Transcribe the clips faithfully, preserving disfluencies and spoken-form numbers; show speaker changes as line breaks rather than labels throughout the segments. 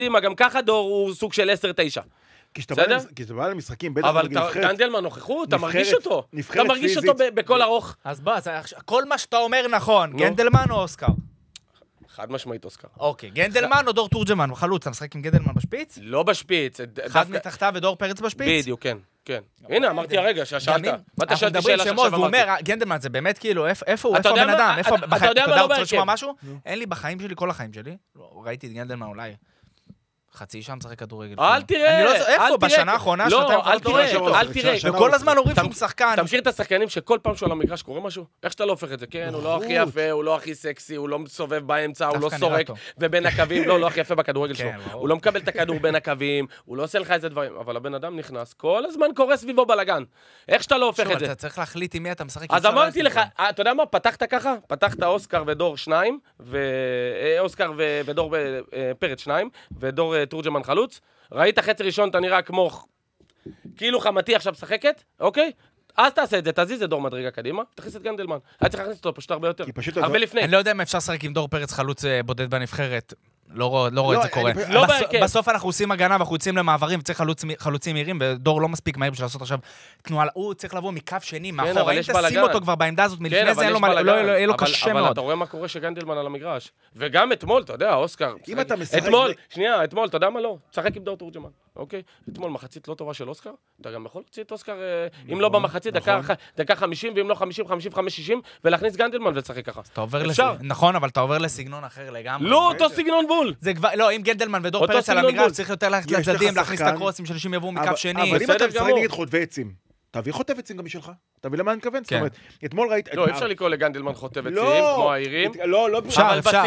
גם ככה דור הוא סוג של עשר תשע.
כי כשאתה בא למשחקים,
אבל גנדלמן נוכחות, אתה מרגיש אותו. אתה מרגיש אותו בכל ארוך.
אז בוא, כל מה שאתה אומר נכון, גנדלמן או אוסקר?
חד משמעית אוסקר.
אוקיי, גנדלמן או דור תורג'מן? חלוץ, אתה משחק עם גנדלמן בשפיץ?
לא בשפיץ.
אחד מתחתיו ודור פרץ בשפיץ?
בדיוק, כן. כן. הנה, אמרתי הרגע, ששאלת.
אנחנו מדברים שמות, והוא אומר, גנדלמן זה באמת כאילו, איפה הוא? איפה הבן אדם? אתה יודע, רוצה לשמוע משהו? אין לי בחיים שלי, כל החיים שלי. ראיתי את גנדלמן אולי חצי שעה משחק כדורגל.
אל תראה.
איפה? בשנה האחרונה?
לא, אל תראה. אל תראה.
וכל הזמן אומרים שהוא שחקן.
אתה מכיר את השחקנים שכל פעם שהוא על המגרש קורה משהו? איך שאתה לא הופך את זה? כן, הוא לא הכי יפה, הוא לא הכי סקסי, הוא לא מסובב באמצע, הוא לא סורק, ובין הקווים, לא, לא הכי יפה בכדורגל שלו. הוא לא מקבל את הכדור בין הקווים, הוא לא עושה לך איזה דברים, אבל הבן אדם נכנס, כל הזמן קורה סביבו בלגן. איך שאתה לא הופך את זה?
אתה צריך להחליט עם מי אתה משחק.
אז אמרתי לך, אתה יודע מה? פתחת ככה? פתחת אוסקר ודור שניים, ואוסקר ודור פרץ שניים, ודור תורג'מן חלוץ. ראית חצי ראשון, אתה נראה כמו כאילו חמתי עכשיו משחקת, אוקיי? אז תעשה את זה, תזיז את דור מדרגה קדימה, תכניס את גנדלמן. היה צריך להכניס אותו פשוט הרבה יותר. הרבה לפני.
אני לא יודע אם אפשר לשחק עם דור פרץ חלוץ בודד בנבחרת. לא רואה את זה קורה. בסוף אנחנו עושים הגנה ואנחנו יוצאים למעברים וצריך חלוצים מהירים, ודור לא מספיק מהיר בשביל לעשות עכשיו תנועה. הוא צריך לבוא מקו שני מאחור. אם תשים אותו כבר בעמדה הזאת מלפני זה, יהיה לו קשה מאוד.
אבל אתה רואה מה קורה שגנדלמן על המגרש. וגם אתמול, אתה יודע, אוסקר. אתמול, שנייה, אתמול, אתה יודע מה לא? שחק עם דור תורג'מן. אוקיי? אתמול מחצית לא טובה של אוסקר. אתה גם יכול להוציא את אוסקר, אם לא במחצית, דקה חמישים, ואם לא חמישים, חמישים וחמש, שישים, ולהכניס גנדלמן ולשחק ככה.
נכון, אבל אתה עובר לסגנון אחר לגמרי.
לא, אותו סגנון בול.
זה כבר, לא, אם גנדלמן ודור פרץ על המגרש, צריך יותר ללכת לצדדים, להכניס את הקרוסים שאנשים יבואו מקו שני.
אבל אם אתה משחק נגד חוטבי עצים, תביא חוטב עצים גם משלך. תביא למה אני מתכוון? זאת אומרת, אתמול ראית...
לא, אי אפשר לקרוא לגנדלמן חוטב עצים, כמו העירים.
לא, לא,
אפשר, אפשר.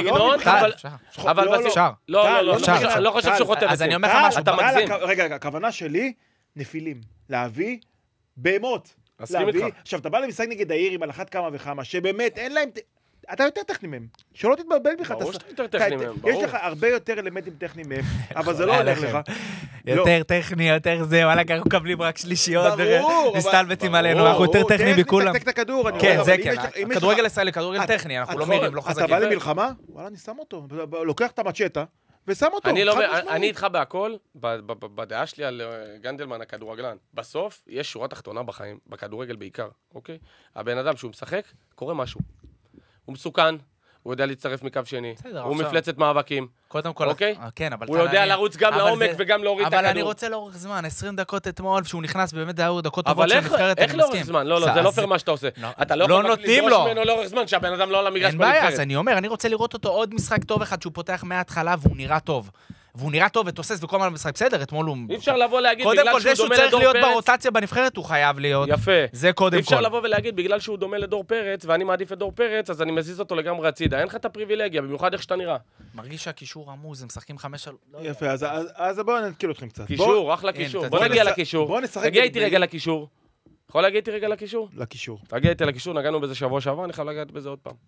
אבל בסגנון... לא, לא, לא, אני לא חושב שהוא חוטב עצים.
אז אני אומר לך משהו,
אתה מגזים.
רגע, הכוונה שלי, נפילים. להביא בהמות.
מסכים איתך.
עכשיו, אתה בא למשחק נגד העירים על אחת כמה וכמה, שבאמת אין להם... אתה יותר טכני מהם, שלא תתבלבל בכלל.
ברור שאתה יותר טכני מהם, ברור.
יש לך הרבה יותר אלמנטים טכניים מהם, אבל זה לא הולך לך.
יותר טכני, יותר זה, וואלה, אנחנו מקבלים רק שלישיות, מסתלבטים עלינו, אנחנו יותר טכניים מכולם.
טכני, תקתק את הכדור.
כן, זה כן, הכדורגל הישראלי, כדורגל טכני, אנחנו לא מהירים, לא חזקים.
אתה בא למלחמה, וואלה, אני שם אותו, לוקח את המצ'טה, ושם אותו.
אני איתך בהכל, בדעה שלי על גנדלמן הכדורגלן. בסוף, יש שורה תחתונה בחיים, בכדורגל בעיקר, אוקיי? הבן אדם שהוא משחק, קורה משהו. הוא מסוכן, הוא יודע להצטרף מקו שני, הוא מפלצת מאבקים.
קודם כל,
אוקיי?
כן, אבל
הוא יודע לרוץ גם לעומק וגם להוריד את הכדור.
אבל אני רוצה לאורך זמן, עשרים דקות אתמול, שהוא נכנס באמת דקות דקות טובות
של נבחרת, אני מסכים. איך לאורך זמן? לא, לא, זה לא פייר מה שאתה עושה. אתה לא יכול לדרוש ממנו לאורך זמן, שהבן אדם לא על המגרש בנבחרת.
אין בעיה, אז אני אומר, אני רוצה לראות אותו עוד משחק טוב אחד שהוא פותח מההתחלה והוא נראה טוב. והוא נראה טוב ותוסס וכל מה משחק בסדר, אתמול הוא...
אי אפשר לבוא להגיד
בגלל שהוא דומה לדור פרץ... קודם כל זה שהוא צריך להיות ברוטציה בנבחרת, הוא חייב להיות.
יפה.
זה קודם כל.
אי אפשר לבוא ולהגיד בגלל שהוא דומה לדור פרץ, ואני מעדיף את דור פרץ, אז אני מזיז אותו לגמרי הצידה. אין לך את הפריבילגיה, במיוחד איך שאתה נראה.
מרגיש שהקישור עמוז, הם משחקים חמש...
יפה, אז בואו נתקיל אתכם קצת.
קישור, אחלה קישור. בוא נגיע לקישור. תגיע איתי רגע לקישור. יכול להגיע איתי רגע לקישור?
לקישור.
תגיע איתי לקישור, נגענו בזה שבוע שעבר, אני חייב לגעת בזה עוד פעם.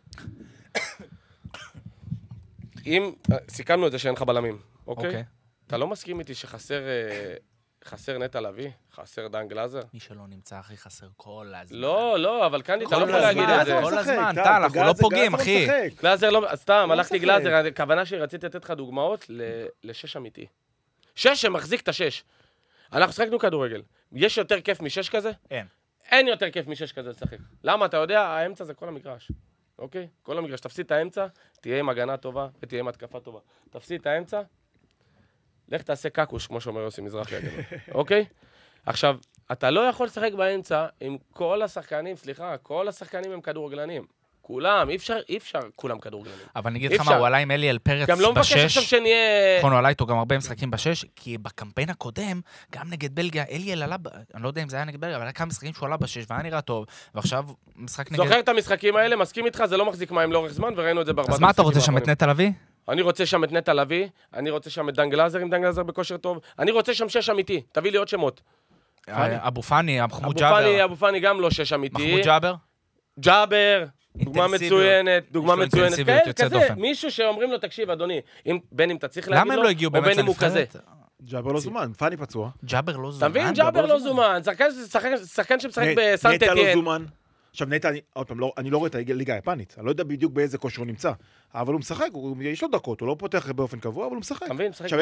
אם סיכמנו את זה שאין לך בלמים, אוקיי? אתה לא מסכים איתי שחסר חסר נטע לביא? חסר דן גלאזר?
מי שלא נמצא הכי חסר כל הזמן.
לא, לא, אבל כאן אתה לא יכול להגיד את זה.
כל הזמן, טל, אנחנו לא פוגעים, אחי.
גלאזר לא, סתם, הלכתי גלאזר, הכוונה שרציתי לתת לך דוגמאות לשש אמיתי. שש שמחזיק את השש. אנחנו שחקנו כדורגל. יש יותר כיף משש כזה?
אין.
אין יותר כיף משש כזה לשחק. למה? אתה יודע, האמצע זה כל המגרש. אוקיי? כל המגרש. תפסיד את האמצע, תהיה עם הגנה טובה ותהיה עם התקפה טובה. תפסיד את האמצע, לך תעשה קקוש, כמו שאומר יוסי מזרחי. אוקיי? עכשיו, אתה לא יכול לשחק באמצע עם כל השחקנים, סליחה, כל השחקנים הם כדורגלנים. כולם, אי אפשר, אי אפשר, כולם כדורגלנים.
אבל אני אגיד לך מה, הוא עלה עם אליאל פרץ בשש.
גם לא מבקש עכשיו שנהיה...
נכון, הוא עלה איתו גם הרבה משחקים בשש, כי בקמפיין הקודם, גם נגד בלגיה, אליאל עלה, אני לא יודע אם זה היה נגד בלגיה, אבל היה כמה משחקים שהוא עלה בשש, והיה נראה טוב, ועכשיו משחק נגד...
זוכר את המשחקים האלה, מסכים איתך, זה לא מחזיק מים לאורך זמן, וראינו את זה בארבעת
אז מה אתה רוצה שם את נטע לביא?
אני רוצה שם את נטע לביא, אני רוצה שם את דן גלאזר, עם דן גלאזר בכושר טוב. אני רוצה שם שש אמיתי, תביא לי עוד שמות.
אבו פאני, מחמוד ג'אבר.
אבו פאני גם לא שש אמיתי.
מחמוד ג'אבר?
ג'אבר, דוגמה מצוינת, דוגמה מצוינת. כזה, מישהו שאומרים לו, תקשיב, אדוני, בין אם אתה צריך להגיד לו, או בין אם הוא כזה.
ג'אבר לא זומן, פאני פצוע.
ג'אבר לא זומן.
אתה מבין? ג'אבר לא זומן. שחקן שמשחק בסנט אתיין.
נטע לא זומן. עכשיו נטע, עוד פעם, אני לא רואה את הליגה היפנית, אני לא יודע בדיוק באיזה כושר הוא נמצא, אבל הוא משחק, יש לו דקות, הוא לא פותח באופן קבוע, אבל הוא משחק.